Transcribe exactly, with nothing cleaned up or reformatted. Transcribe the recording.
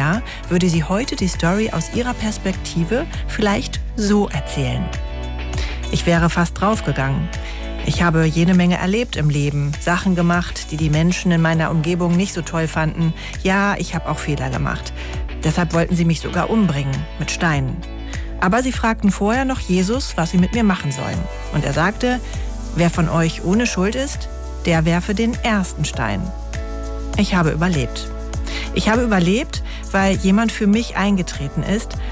Jahr würde sie heute die Story aus ihrer Perspektive vielleicht so erzählen. Ich wäre fast draufgegangen. Ich habe jede Menge erlebt im Leben, Sachen gemacht, die die Menschen in meiner Umgebung nicht so toll fanden. Ja, ich habe auch Fehler gemacht. Deshalb wollten sie mich sogar umbringen, mit Steinen. Aber sie fragten vorher noch Jesus, was sie mit mir machen sollen. Und er sagte, wer von euch ohne Schuld ist, der werfe den ersten Stein. Ich habe überlebt. Ich habe überlebt, weil jemand für mich eingetreten ist,